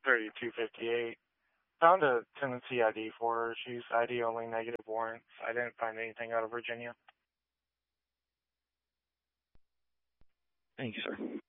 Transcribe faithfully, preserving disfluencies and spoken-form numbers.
thirty-two fifty-eight. Found a Tennessee I D for her. She's I D only, negative warrants. I didn't find anything out of Virginia. Thank you, sir.